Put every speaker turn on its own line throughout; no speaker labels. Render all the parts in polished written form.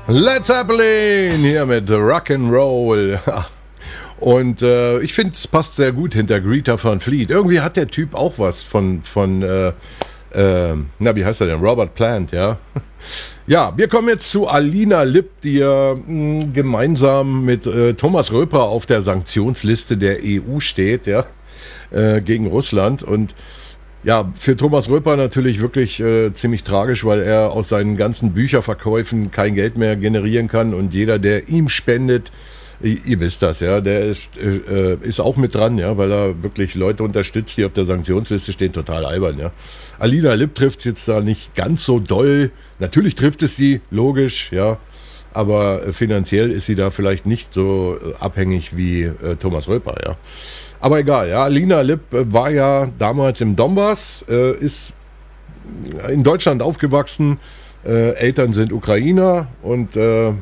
Led Zeppelin hier mit Rock'n'Roll. Und ich finde, es passt sehr gut hinter Greta Van Fleet. Irgendwie hat der Typ auch was von wie heißt er denn? Robert Plant, ja. Ja, wir kommen jetzt zu Alina Lipp, die ja gemeinsam mit Thomas Röper auf der Sanktionsliste der EU steht, ja, gegen Russland. Und ja, für Thomas Röper natürlich wirklich ziemlich tragisch, weil er aus seinen ganzen Bücherverkäufen kein Geld mehr generieren kann und jeder, der ihm spendet, ihr wisst das, ja, der ist auch mit dran, ja, weil er wirklich Leute unterstützt, die auf der Sanktionsliste stehen, total albern, ja. Alina Lipp trifft es jetzt da nicht ganz so doll. Natürlich trifft es sie, logisch, ja, aber finanziell ist sie da vielleicht nicht so abhängig wie Thomas Röper, ja. Aber egal, ja, Alina Lipp war ja damals im Donbass, ist in Deutschland aufgewachsen, Eltern sind Ukrainer und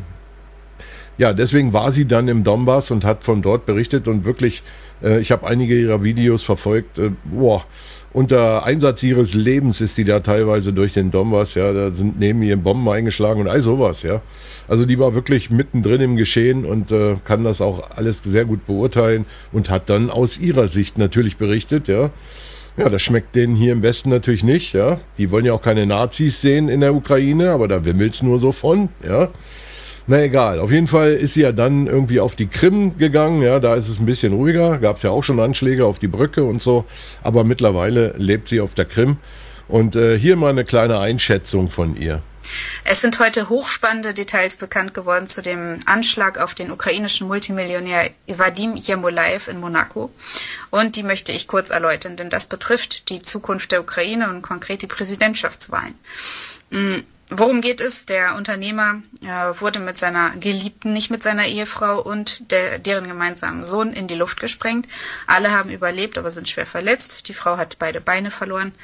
ja, deswegen war sie dann im Donbass und hat von dort berichtet und wirklich, ich habe einige ihrer Videos verfolgt, unter Einsatz ihres Lebens ist die da teilweise durch den Donbass, ja, da sind neben ihr Bomben eingeschlagen und all sowas, ja. Also die war wirklich mittendrin im Geschehen und kann das auch alles sehr gut beurteilen und hat dann aus ihrer Sicht natürlich berichtet, ja. Ja, das schmeckt denen hier im Westen natürlich nicht, ja. Die wollen ja auch keine Nazis sehen in der Ukraine, aber da wimmelt's nur so von, ja. Na egal, auf jeden Fall ist sie ja dann irgendwie auf die Krim gegangen, ja, da ist es ein bisschen ruhiger, gab es ja auch schon Anschläge auf die Brücke und so, aber mittlerweile lebt sie auf der Krim und hier mal eine kleine Einschätzung von ihr.
Es sind heute hochspannende Details bekannt geworden zu dem Anschlag auf den ukrainischen Multimillionär Vadim Yermolaev in Monaco und die möchte ich kurz erläutern, denn das betrifft die Zukunft der Ukraine und konkret die Präsidentschaftswahlen. Worum geht es? Der Unternehmer wurde mit seiner Geliebten, nicht mit seiner Ehefrau und deren gemeinsamen Sohn in die Luft gesprengt. Alle haben überlebt, aber sind schwer verletzt. Die Frau hat beide Beine verloren.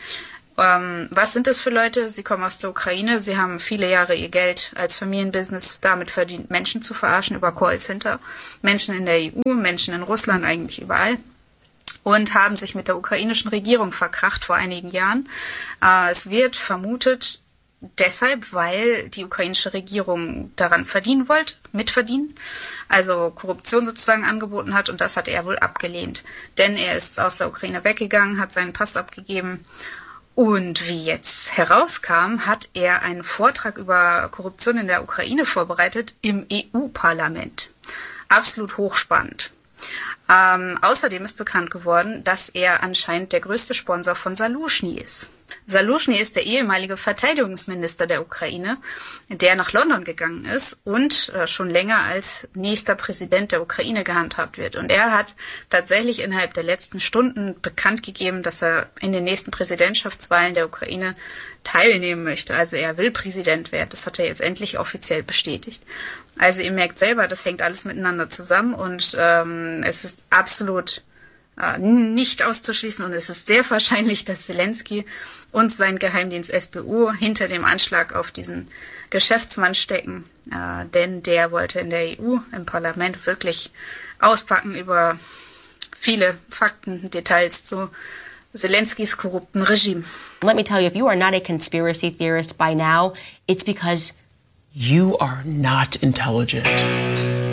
Was sind das für Leute? Sie kommen aus der Ukraine. Sie haben viele Jahre ihr Geld als Familienbusiness damit verdient, Menschen zu verarschen über Callcenter. Menschen in der EU, Menschen in Russland, eigentlich überall. Und haben sich mit der ukrainischen Regierung verkracht vor einigen Jahren. Es wird vermutet, deshalb, weil die ukrainische Regierung daran mitverdienen, also Korruption sozusagen angeboten hat und das hat er wohl abgelehnt. Denn er ist aus der Ukraine weggegangen, hat seinen Pass abgegeben und wie jetzt herauskam, hat er einen Vortrag über Korruption in der Ukraine vorbereitet im EU-Parlament. Absolut hochspannend. Außerdem ist bekannt geworden, dass er anscheinend der größte Sponsor von Saluschny ist. Saluschny ist der ehemalige Verteidigungsminister der Ukraine, der nach London gegangen ist und schon länger als nächster Präsident der Ukraine gehandhabt wird. Und er hat tatsächlich innerhalb der letzten Stunden bekannt gegeben, dass er in den nächsten Präsidentschaftswahlen der Ukraine teilnehmen möchte. Also er will Präsident werden. Das hat er jetzt endlich offiziell bestätigt. Also ihr merkt selber, das hängt alles miteinander zusammen und es ist absolut nicht auszuschließen und es ist sehr wahrscheinlich, dass Zelensky und sein Geheimdienst SBU hinter dem Anschlag auf diesen Geschäftsmann stecken, denn der wollte in der EU im Parlament wirklich auspacken über viele Fakten, Details zu Zelenskys korrupten Regime.
Let me tell you, if you are not a conspiracy theorist by now, it's because
you are not intelligent.